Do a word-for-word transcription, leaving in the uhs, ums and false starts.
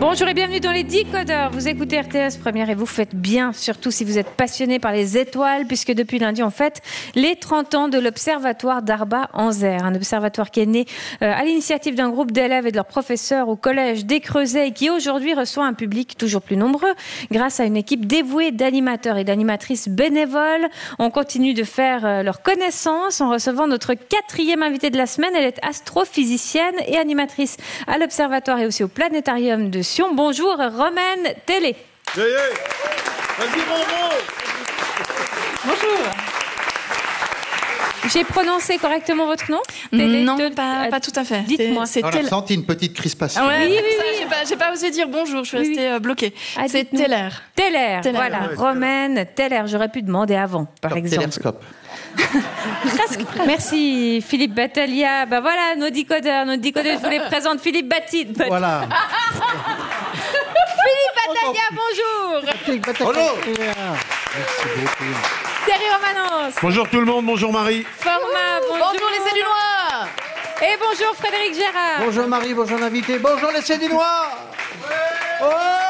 Bonjour et bienvenue dans les Décodeurs. Vous écoutez R T S Première et vous faites bien, surtout si vous êtes passionné par les étoiles, puisque depuis lundi, on fête les trente ans de l'Observatoire d'Arbat-en-Zer. Un observatoire qui est né euh, à l'initiative d'un groupe d'élèves et de leurs professeurs au collège des Creusets et qui aujourd'hui reçoit un public toujours plus nombreux grâce à une équipe dévouée d'animateurs et d'animatrices bénévoles. On continue de faire euh, leur connaissance en recevant notre quatrième invitée de la semaine. Elle est astrophysicienne et animatrice à l'Observatoire et aussi au Planétarium de Sion. Bonjour, Romaine Télé. Hey, hey. Vas-y, Romain. Bonjour. J'ai prononcé correctement votre nom? Télé, Non, te... pas, pas tout à fait. Dites-moi. C'est On a Teller. senti une petite crispation. Ah ouais, Oui, oui, ça, oui. J'ai pas, j'ai pas osé dire bonjour, je suis Oui, restée oui. euh, bloquée. Ah, C'est dites-nous. Teller. Teller, Teller. voilà. Ouais, Romaine Teller. J'aurais pu demander avant, par Comme exemple. télescope. Presque. Merci Philippe Battaglia. Ben voilà, nos décodeurs, nos décodeurs. Je vous les présente. Philippe Batti. Bat- Voilà. Philippe Battaglia, bonjour. Bonjour. Merci beaucoup. Thierry Romanos. Bonjour tout le monde, bonjour Marie. Format, bonjour. Bonjour les Sédunois. Et bonjour Frédéric Gérard. Bonjour Marie, bonjour l'invité. Bonjour les Sédunois. Oh